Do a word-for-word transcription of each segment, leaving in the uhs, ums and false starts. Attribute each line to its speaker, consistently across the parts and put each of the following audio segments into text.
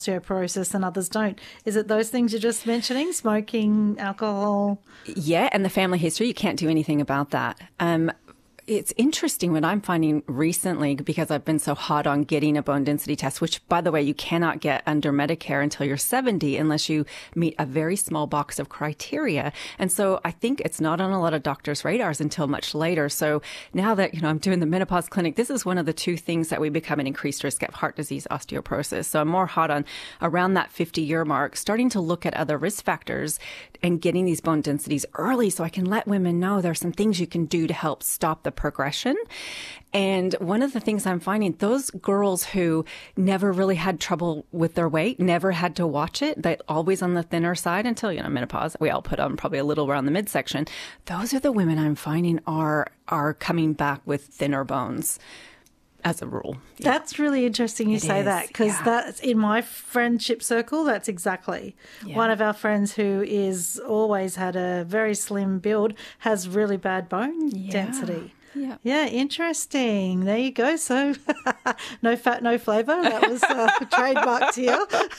Speaker 1: osteoporosis and others don't. Is it those things you're just mentioning? Smoking, alcohol?
Speaker 2: Yeah, and the family history, you can't do anything about that. Um, It's interesting what I'm finding recently, because I've been so hot on getting a bone density test, which, by the way, you cannot get under Medicare until you're seventy unless you meet a very small box of criteria. And so I think it's not on a lot of doctors' radars until much later. So now that, you know, I'm doing the menopause clinic, this is one of the two things that we become an increased risk of: heart disease, osteoporosis. So I'm more hot on around that fifty year mark, starting to look at other risk factors and getting these bone densities early so I can let women know there are some things you can do to help stop the progression. And one of the things I'm finding, those girls who never really had trouble with their weight, never had to watch it, they always on the thinner side until, you know, menopause, we all put on probably a little around the midsection. Those are the women I'm finding are, are coming back with thinner bones. As a rule. Yeah.
Speaker 1: That's really interesting you
Speaker 2: It
Speaker 1: say
Speaker 2: is,
Speaker 1: that, because
Speaker 2: yeah.
Speaker 1: that's in my friendship circle. That's exactly
Speaker 2: Yeah.
Speaker 1: one of our friends who is always had a very slim build, has really bad bone
Speaker 2: Yeah.
Speaker 1: density.
Speaker 2: Yeah.
Speaker 1: Yeah, interesting. There you go. So no fat, no flavour. That was uh, trademarked here.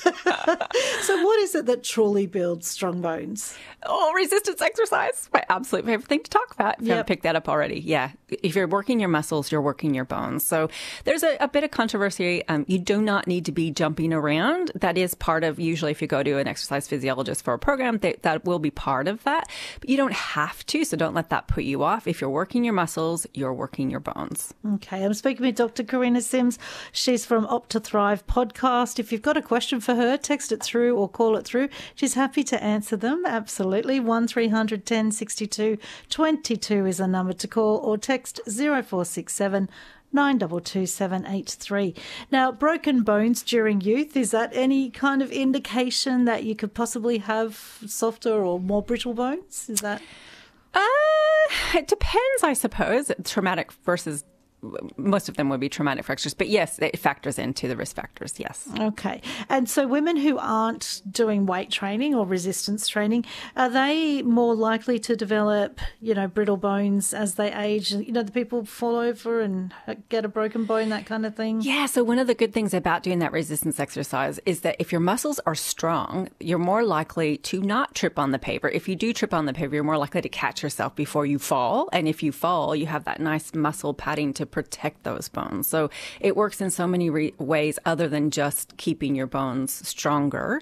Speaker 1: So what is it that truly builds strong bones?
Speaker 2: Oh, resistance exercise. My absolute favorite thing to talk about. If you
Speaker 1: Yep.
Speaker 2: haven't picked that up already. Yeah. If you're working your muscles, you're working your bones. So there's a, a bit of controversy. Um, you do not need to be jumping around. That is part of, usually if you go to an exercise physiologist for a program, they, that will be part of that. But you don't have to. So don't let that put you off. If you're working your muscles, you're working your bones.
Speaker 1: Okay, I'm speaking with Doctor Karina Sims. She's from Opt to Thrive podcast. If you've got a question for her, text it through or call it through. She's happy to answer them. Absolutely. one three hundred ten sixty-two twenty-two is a number to call, or text zero four six seven nine two two seven eight three. Now, broken bones during youth, is that any kind of indication that you could possibly have softer or more brittle bones? Is that...
Speaker 2: Uh, it depends, I suppose. Traumatic versus, most of them would be traumatic fractures. But yes, it factors into the risk factors, yes.
Speaker 1: Okay. And so women who aren't doing weight training or resistance training, are they more likely to develop, you know, brittle bones as they age? You know, the people fall over and get a broken bone, that kind of thing?
Speaker 2: Yeah, so one of the good things about doing that resistance exercise is that if your muscles are strong, you're more likely to not trip on the paver. If you do trip on the paver, you're more likely to catch yourself before you fall. And if you fall, you have that nice muscle padding to protect those bones. So it works in so many re- ways other than just keeping your bones stronger.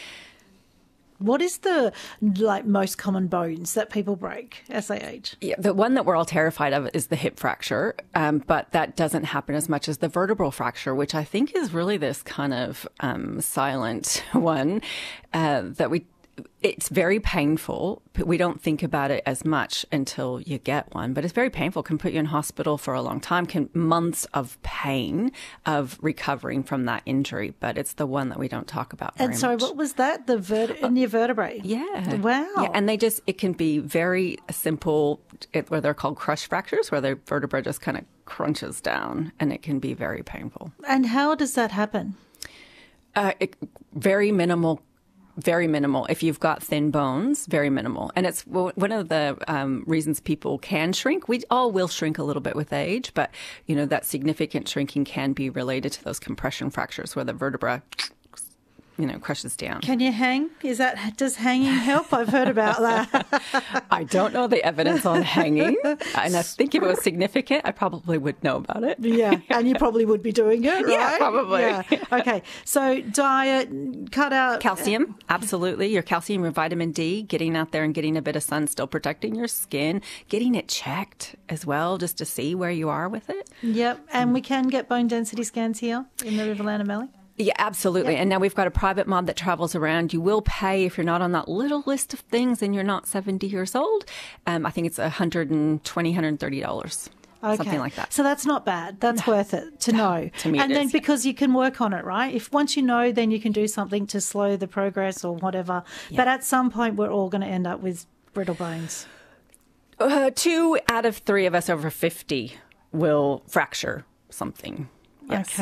Speaker 1: What is the like most common bones that people break as they age?
Speaker 2: Yeah, the one that we're all terrified of is the hip fracture, um, but that doesn't happen as much as the vertebral fracture, which I think is really this kind of um, silent one uh, that we. It's very painful. We don't think about it as much until you get one, but it's very painful. Can put you in hospital for a long time, can months of pain of recovering from that injury, but it's the one that we don't talk about very
Speaker 1: And sorry,
Speaker 2: much.
Speaker 1: what was that? The vert- in your vertebrae?
Speaker 2: Yeah.
Speaker 1: Wow.
Speaker 2: Yeah, and they just, it can be very simple, it, where they're called crush fractures, where the vertebra just kind of crunches down, and it can be very painful.
Speaker 1: And how does that happen?
Speaker 2: Uh, it, very minimal Very minimal. If you've got thin bones, very minimal. And it's one of the um, reasons people can shrink. We all will shrink a little bit with age, but, you know, that significant shrinking can be related to those compression fractures where the vertebra, you know, crushes down.
Speaker 1: Can you hang? Is that, does hanging help? I've heard about that.
Speaker 2: I don't know the evidence on hanging. And I think if it was significant, I probably would know about it.
Speaker 1: Yeah, and you probably would be doing it, right?
Speaker 2: Yeah, probably.
Speaker 1: Yeah. Okay, so diet, cut out...
Speaker 2: Calcium, absolutely. Your calcium, your vitamin D, getting out there and getting a bit of sun, still protecting your skin, getting it checked as well, just to see where you are with it.
Speaker 1: Yep, and we can get bone density scans here in the Riverland and Mallee.
Speaker 2: Yeah, absolutely.
Speaker 1: Yep.
Speaker 2: And now we've got a private mod that travels around. You will pay if you're not on that little list of things and you're not seventy years old. Um, I think it's one hundred twenty dollars, one hundred thirty dollars.
Speaker 1: Okay.
Speaker 2: Something like that.
Speaker 1: So that's not bad. That's no. worth it to know.
Speaker 2: To me,
Speaker 1: and
Speaker 2: it
Speaker 1: then
Speaker 2: is.
Speaker 1: because you can work on it, right? If once you know, then you can do something to slow the progress or whatever.
Speaker 2: Yeah.
Speaker 1: But at some point, we're all going to end up with brittle bones.
Speaker 2: Uh, two out of three of us over fifty will fracture something. Yes.
Speaker 1: Okay.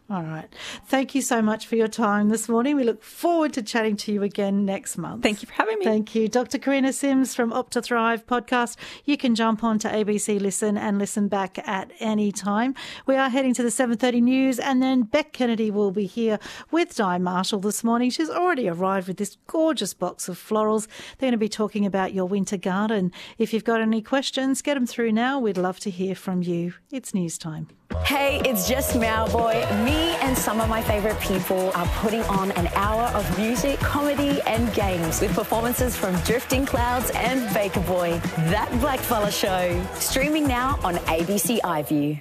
Speaker 1: All right. Thank you so much for your time this morning. We look forward to chatting to you again next month.
Speaker 2: Thank you for having me.
Speaker 1: Thank you. Doctor Karina Sims from Opt to Thrive podcast. You can jump on to A B C Listen and listen back at any time. We are heading to the seven thirty news, and then Beck Kennedy will be here with Di Marshall this morning. She's already arrived with this gorgeous box of florals. They're going to be talking about your winter garden. If you've got any questions, get them through now. We'd love to hear from you. It's news time.
Speaker 3: Hey, it's just Mowboy. Me and some of my favourite people are putting on an hour of music, comedy and games with performances from Drifting Clouds and Baker Boy. That Blackfella Show. Streaming now on A B C iView.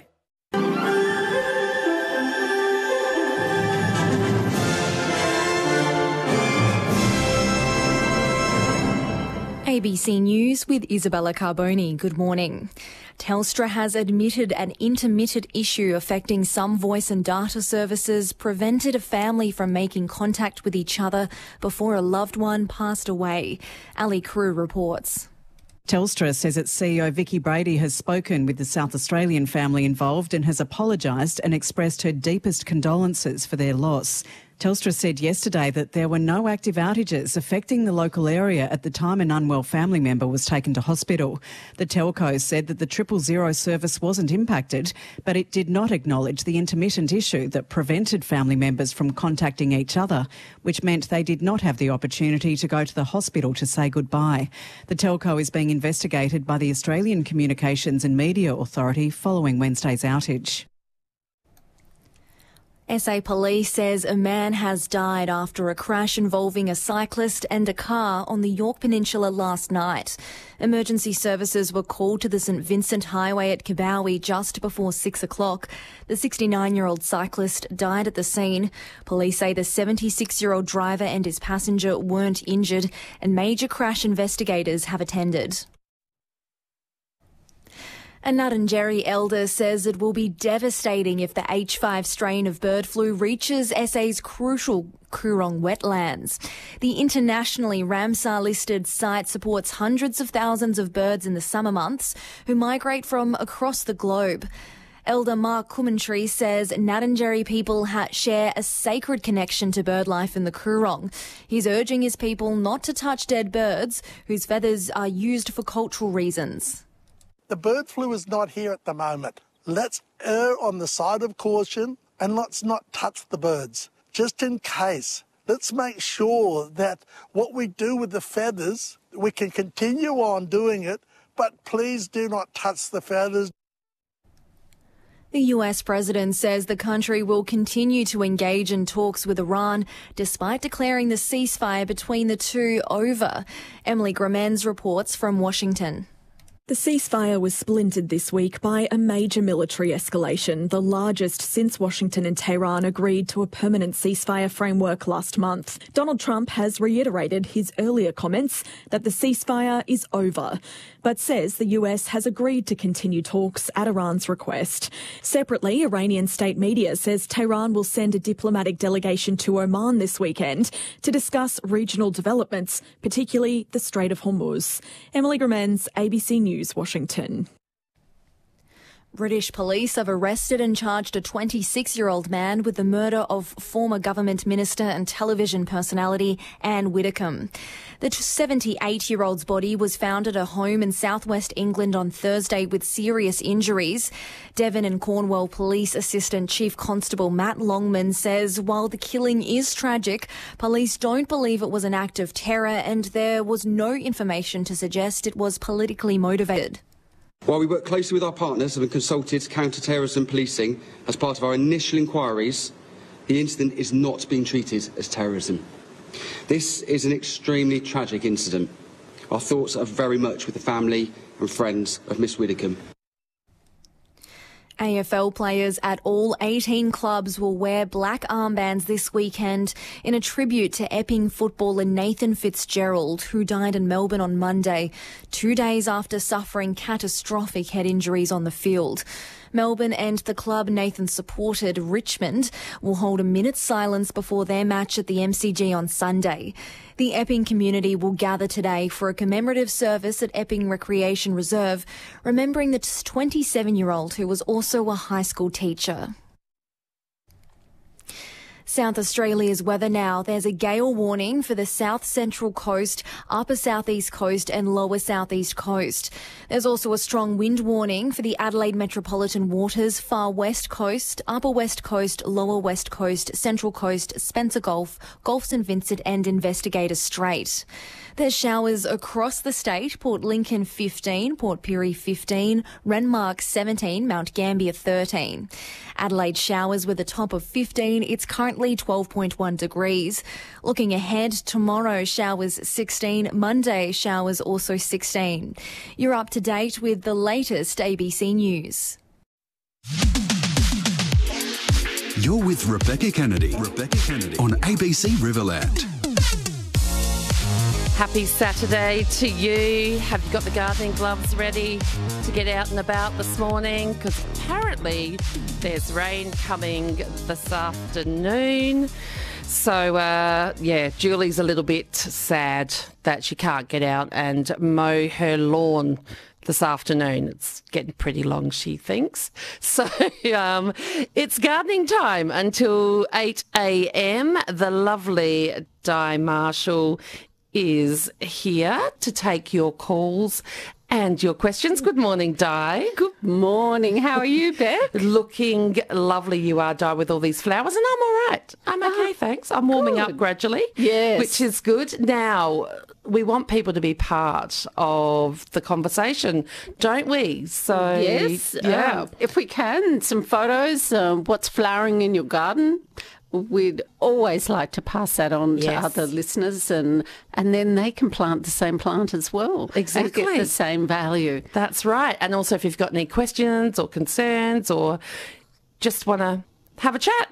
Speaker 4: A B C News with Isabella Carboni. Good morning. Telstra has admitted an intermittent issue affecting some voice and data services prevented a family from making contact with each other before a loved one passed away. Ali Crew reports.
Speaker 5: Telstra says its C E O Vicky Brady has spoken with the South Australian family involved and has apologised and expressed her deepest condolences for their loss. Telstra said yesterday that there were no active outages affecting the local area at the time an unwell family member was taken to hospital. The telco said that the triple zero service wasn't impacted, but it did not acknowledge the intermittent issue that prevented family members from contacting each other, which meant they did not have the opportunity to go to the hospital to say goodbye. The telco is being investigated by the Australian Communications and Media Authority following Wednesday's outage.
Speaker 4: S A Police says a man has died after a crash involving a cyclist and a car on the Yorke Peninsula last night. Emergency services were called to the St Vincent Highway at Kibowie just before six o'clock. The sixty-nine-year-old cyclist died at the scene. Police say the seventy-six-year-old driver and his passenger weren't injured, and major crash investigators have attended. A Ngarrindjeri elder says it will be devastating if the H five strain of bird flu reaches S A's crucial Coorong wetlands. The internationally Ramsar-listed site supports hundreds of thousands of birds in the summer months who migrate from across the globe. Elder Mark Kumantree says Ngarrindjeri people ha- share a sacred connection to bird life in the Coorong. He's urging his people not to touch dead birds whose feathers are used for cultural reasons.
Speaker 6: The bird flu is not here at the moment. Let's err on the side of caution and let's not touch the birds. Just in case, let's make sure that what we do with the feathers, we can continue on doing it, but please do not touch the feathers.
Speaker 4: The U S president says the country will continue to engage in talks with Iran despite declaring the ceasefire between the two over. Emily Gramenz reports from Washington.
Speaker 7: The ceasefire was splintered this week by a major military escalation, the largest since Washington and Tehran agreed to a permanent ceasefire framework last month. Donald Trump has reiterated his earlier comments that the ceasefire is over, but says the U S has agreed to continue talks at Iran's request. Separately, Iranian state media says Tehran will send a diplomatic delegation to Oman this weekend to discuss regional developments, particularly the Strait of Hormuz. Emily Gramenz, A B C News. Washington.
Speaker 4: British police have arrested and charged a twenty-six-year-old man with the murder of former government minister and television personality Anne Widdecombe. The seventy-eight-year-old's body was found at a home in southwest England on Thursday with serious injuries. Devon and Cornwall Police Assistant Chief Constable Matt Longman says while the killing is tragic, police don't believe it was an act of terror and there was no information to suggest it was politically motivated.
Speaker 8: While we work closely with our partners and have consulted counter-terrorism policing as part of our initial inquiries, the incident is not being treated as terrorism. This is an extremely tragic incident. Our thoughts are very much with the family and friends of Miss Widdecombe.
Speaker 4: A F L players at all eighteen clubs will wear black armbands this weekend in a tribute to Epping footballer Nathan Fitzgerald, who died in Melbourne on Monday, two days after suffering catastrophic head injuries on the field. Melbourne and the club Nathan supported, Richmond, will hold a minute's silence before their match at the M C G on Sunday. The Epping community will gather today for a commemorative service at Epping Recreation Reserve, remembering the twenty-seven-year-old who was also a high school teacher. South Australia's weather now. There's a gale warning for the south central coast, upper southeast coast and lower southeast coast. There's also a strong wind warning for the Adelaide metropolitan waters, far west coast, upper west coast, lower west coast, central coast, Spencer Gulf, Gulf St Vincent and Investigator Strait. There's showers across the state, Port Lincoln fifteen, Port Pirie fifteen, Renmark seventeen, Mount Gambier thirteen. Adelaide showers with a top of fifteen. It's currently twelve point one degrees. Looking ahead, tomorrow showers sixteen, Monday showers also sixteen. You're up to date with the latest A B C News.
Speaker 9: You're with Rebecca Kennedy. Rebecca Kennedy on A B C Riverland.
Speaker 10: Happy Saturday to you. Have you got the gardening gloves ready to get out and about this morning? Because apparently there's rain coming this afternoon. So, uh, yeah, Julie's a little bit sad that she can't get out and mow her lawn this afternoon. It's getting pretty long, she thinks. So um, it's gardening time until eight a.m. The lovely Di Marshall is here to take your calls and your questions. Good morning, Di.
Speaker 11: Good morning. How are you, Beth?
Speaker 10: Looking lovely you are, Di, with all these flowers, and I'm all right. I'm okay, uh, thanks. I'm warming good. up gradually,
Speaker 11: yes,
Speaker 10: which is good. Now, we want people to be part of the conversation, don't we? So,
Speaker 11: yes,
Speaker 10: yeah.
Speaker 11: Um, if we can, some photos, um, what's flowering in your garden. We'd always like to pass that on
Speaker 10: yes.
Speaker 11: to other listeners, and and then they can plant the same plant as well.
Speaker 10: Exactly.
Speaker 11: And get the same value.
Speaker 10: That's right. And also if you've got any questions or concerns or just want to have a chat,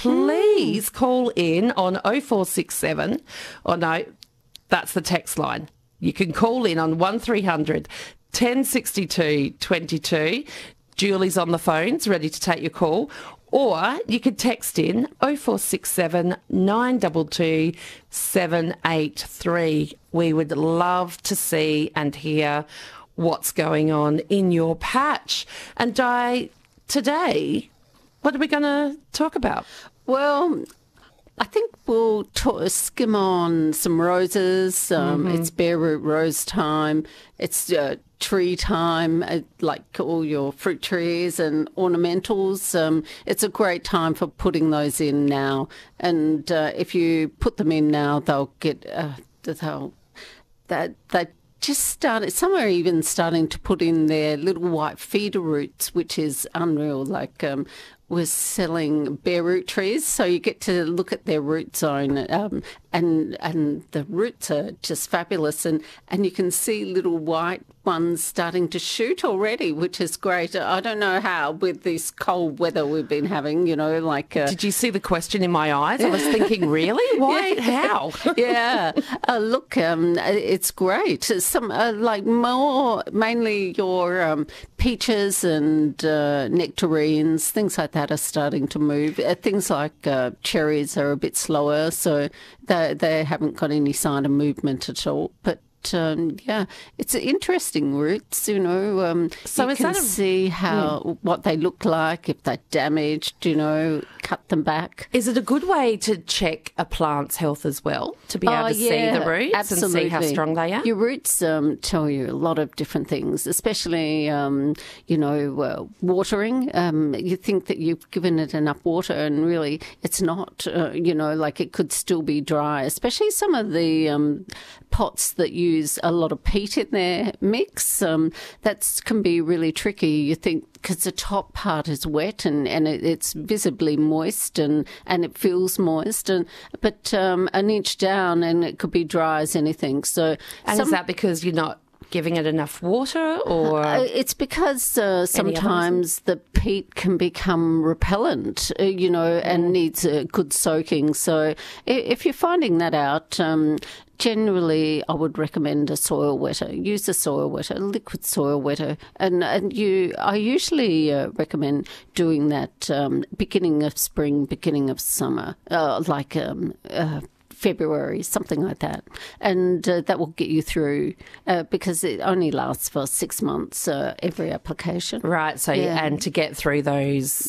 Speaker 10: please mm. call in on oh four six seven. Oh, no, that's the text line. You can call in on one three hundred, ten sixty-two, twenty-two. Julie's on the phones, ready to take your call. Or you could text in oh four six seven, nine two two, seven eight three. We would love to see and hear what's going on in your patch. And Di, today, what are we going to talk about?
Speaker 11: Well, I think we'll t- skim on some roses. Um, mm-hmm. It's bare root rose time. It's uh, tree time, uh, like all your fruit trees and ornamentals. Um, it's a great time for putting those in now. And uh, if you put them in now, they'll get, uh, they'll, that they just started, some are even starting to put in their little white feeder roots, which is unreal. Like, um, we're selling bare root trees, so you get to look at their root zone, um, and and the roots are just fabulous, and, and you can see little white ones starting to shoot already, which is great. I don't know how with this cold weather we've been having, you know, like... Uh,
Speaker 10: Did you see the question in my eyes? I was thinking, really? Why?
Speaker 11: Yeah.
Speaker 10: How?
Speaker 11: yeah. Uh, look, um, it's great. Some uh, like more, mainly your um, peaches and uh, nectarines, things like that are starting to move. Uh, things like uh, cherries are a bit slower, so they, they haven't got any sign of movement at all. But Um, yeah, it's interesting roots, you know. Um,
Speaker 10: so
Speaker 11: you
Speaker 10: is
Speaker 11: can
Speaker 10: that a,
Speaker 11: see how mm. what they look like, if they're damaged, you know, cut them back.
Speaker 10: Is it a good way to check a plant's health as well, to be able
Speaker 11: oh,
Speaker 10: to
Speaker 11: yeah,
Speaker 10: see the roots
Speaker 11: absolutely.
Speaker 10: and see how strong they are?
Speaker 11: Your roots um, tell you a lot of different things, especially, um, you know, uh, watering. Um, you think that you've given it enough water and really it's not, uh, you know, like it could still be dry, especially some of the um, pots that use a lot of peat in their mix. Um, that can be really tricky. You think because the top part is wet and, and it, it's visibly moist and, and it feels moist, and but um, an inch down and it could be dry as anything. So,
Speaker 10: and
Speaker 11: some,
Speaker 10: is that because you're not giving it enough water, or
Speaker 11: uh, it's because uh, sometimes the peat can become repellent, uh, you know, and needs a good soaking. So if you're finding that out, um, generally I would recommend a soil wetter. Use a soil wetter, a liquid soil wetter, and and you. I usually uh, recommend doing that um, beginning of spring, beginning of summer, uh, like. Um, uh, February, something like that. And uh, that will get you through uh, because it only lasts for six months, uh, every application.
Speaker 10: Right. So,
Speaker 11: yeah.
Speaker 10: and to get through those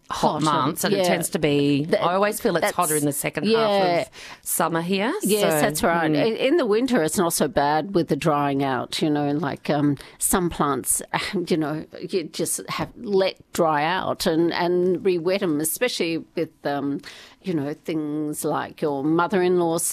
Speaker 10: hot
Speaker 11: Hotter,
Speaker 10: months, and
Speaker 11: yeah.
Speaker 10: it tends to be.
Speaker 11: That-
Speaker 10: I always feel it's
Speaker 11: that's-
Speaker 10: hotter in the second
Speaker 11: yeah.
Speaker 10: half of summer here.
Speaker 11: Yes,
Speaker 10: so,
Speaker 11: that's right.
Speaker 10: mm.
Speaker 11: In the winter, it's not so bad with the drying out. You know, like um, some plants, you know, you just have let dry out and and re-wet them, especially with um, you know, things like your mother-in-law